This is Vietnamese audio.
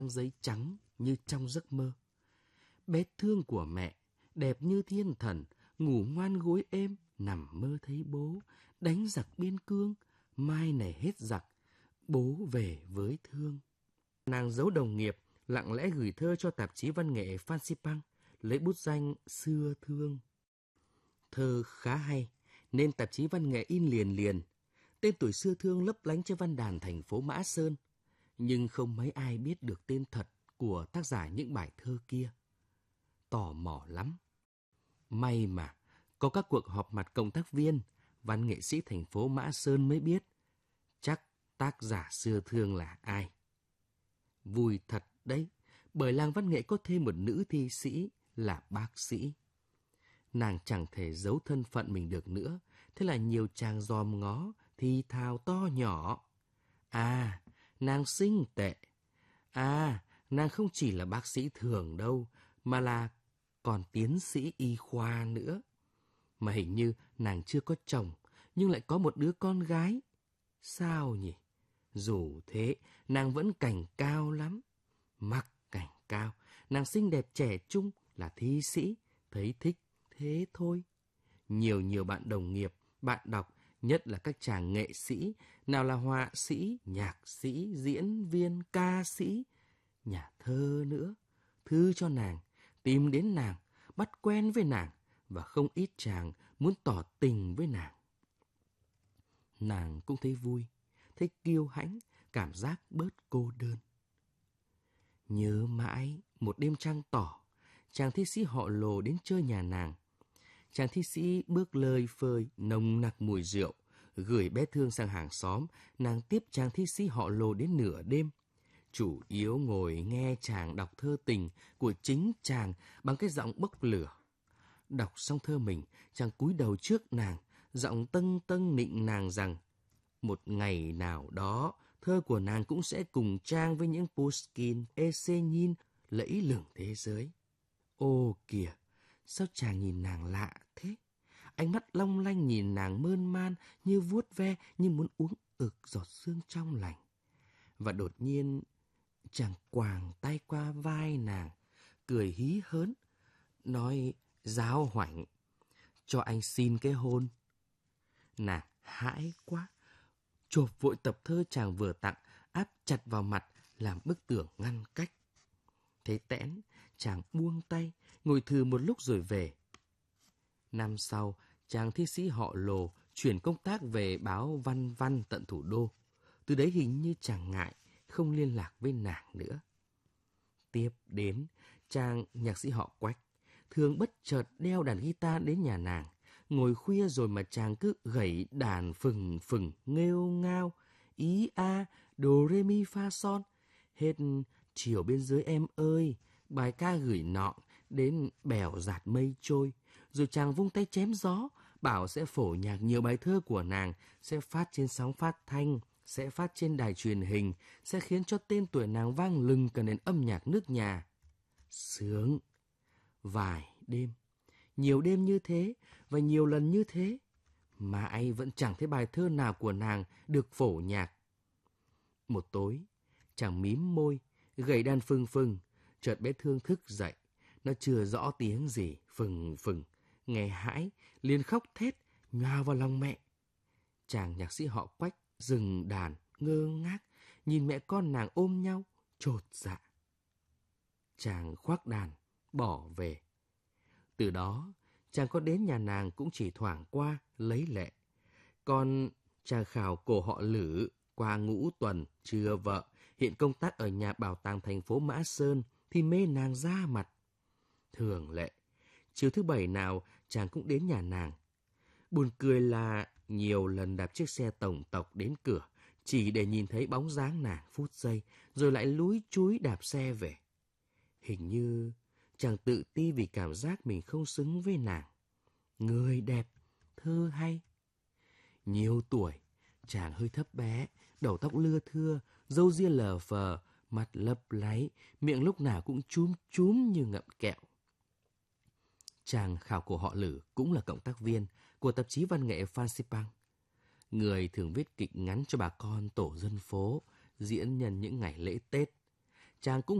giấy trắng như trong giấc mơ. Bé thương của mẹ, đẹp như thiên thần, ngủ ngoan gối êm, nằm mơ thấy bố, đánh giặc biên cương, mai này hết giặc, bố về với thương. Nàng giấu đồng nghiệp, lặng lẽ gửi thơ cho tạp chí văn nghệ Fansipan, lấy bút danh Xưa Thương. Thơ khá hay, nên tạp chí văn nghệ in liền. Tên tuổi Xưa Thương lấp lánh trên văn đàn thành phố Mã Sơn, nhưng không mấy ai biết được tên thật của tác giả những bài thơ kia. Tò mò lắm. May mà có các cuộc họp mặt cộng tác viên, văn nghệ sĩ thành phố Mã Sơn mới biết chắc tác giả Xưa Thương là ai. Vui thật đấy, bởi làng văn nghệ có thêm một nữ thi sĩ là bác sĩ. Nàng chẳng thể giấu thân phận mình được nữa, thế là nhiều chàng dòm ngó, thì thào to nhỏ. À, nàng xinh tệ. À, nàng không chỉ là bác sĩ thường đâu, mà là còn tiến sĩ y khoa nữa. Mà hình như nàng chưa có chồng, nhưng lại có một đứa con gái. Sao nhỉ? Dù thế, nàng vẫn cảnh cao lắm. Mặc cảnh cao, nàng xinh đẹp trẻ trung, là thi sĩ, thấy thích, thế thôi. Nhiều bạn đồng nghiệp, bạn đọc, nhất là các chàng nghệ sĩ, nào là họa sĩ, nhạc sĩ, diễn viên, ca sĩ, nhà thơ nữa, thư cho nàng, tìm đến nàng, bắt quen với nàng, và không ít chàng muốn tỏ tình với nàng. Nàng cũng thấy vui, thấy kiêu hãnh, cảm giác bớt cô đơn. Nhớ mãi một đêm trăng tỏ, chàng thi sĩ họ Lồ đến chơi nhà nàng. Chàng thi sĩ bước lơi phơi, nồng nặc mùi rượu, gửi bé Thương sang hàng xóm. Nàng tiếp chàng thi sĩ họ Lồ đến nửa đêm, chủ yếu ngồi nghe chàng đọc thơ tình của chính chàng bằng cái giọng bốc lửa. Đọc xong thơ mình, chàng cúi đầu trước nàng, giọng tâng tâng nịnh nàng rằng một ngày nào đó thơ của nàng cũng sẽ cùng trang với những Pushkin, Esenin lẫy lừng thế giới. Ô kìa, sao chàng nhìn nàng lạ thế? Ánh mắt long lanh nhìn nàng mơn man, như vuốt ve, như muốn uống ực giọt sương trong lành. Và đột nhiên, chàng quàng tay qua vai nàng, cười hí hớn, nói giáo hoảnh, cho anh xin cái hôn. Nàng hãi quá, chộp vội tập thơ chàng vừa tặng, áp chặt vào mặt, làm bức tường ngăn cách. Thế tẽn, chàng buông tay, ngồi thừ một lúc rồi về. Năm sau, chàng thi sĩ họ Lồ chuyển công tác về báo Văn Văn tận thủ đô. Từ đấy hình như chàng ngại, không liên lạc với nàng nữa. Tiếp đến, chàng nhạc sĩ họ Quách thường bất chợt đeo đàn guitar đến nhà nàng. Ngồi khuya rồi mà chàng cứ gảy đàn phừng phừng, nghêu ngao, ý a, đồ rê mi fa son. Hết chiều bên dưới em ơi, bài ca gửi nọ, đến bèo dạt mây trôi. Rồi chàng vung tay chém gió, bảo sẽ phổ nhạc nhiều bài thơ của nàng, sẽ phát trên sóng phát thanh, sẽ phát trên đài truyền hình, sẽ khiến cho tên tuổi nàng vang lừng cả nền âm nhạc nước nhà. Sướng! Vài đêm, nhiều đêm như thế, và nhiều lần như thế, mà ai vẫn chẳng thấy bài thơ nào của nàng được phổ nhạc. Một tối, chàng mím môi, gảy đàn phừng phừng, chợt bé Thương thức dậy. Nó chưa rõ tiếng gì, phừng phừng, nghe hãi, liền khóc thét, nhào vào lòng mẹ. Chàng nhạc sĩ họ Quách dừng đàn, ngơ ngác, nhìn mẹ con nàng ôm nhau, chột dạ. Chàng khoác đàn, bỏ về. Từ đó, chàng có đến nhà nàng cũng chỉ thoảng qua, lấy lệ. Còn chàng khảo cổ họ Lử, qua ngũ tuần, chưa vợ, hiện công tác ở nhà bảo tàng thành phố Mã Sơn, thì mê nàng ra mặt. Thường lệ, chiều thứ Bảy nào chàng cũng đến nhà nàng. Buồn cười là nhiều lần đạp chiếc xe tổng tộc đến cửa, chỉ để nhìn thấy bóng dáng nàng phút giây, rồi lại lúi chúi đạp xe về. Hình như chàng tự ti vì cảm giác mình không xứng với nàng. Người đẹp, thơ hay. Nhiều tuổi, chàng hơi thấp bé, đầu tóc lưa thưa, râu ria lờ phờ, mặt lấp láy, miệng lúc nào cũng chúm chúm như ngậm kẹo. Chàng khảo cổ họ Lử cũng là cộng tác viên của tạp chí văn nghệ Fansipan, người thường viết kịch ngắn cho bà con tổ dân phố, diễn nhân những ngày lễ Tết. chàng cũng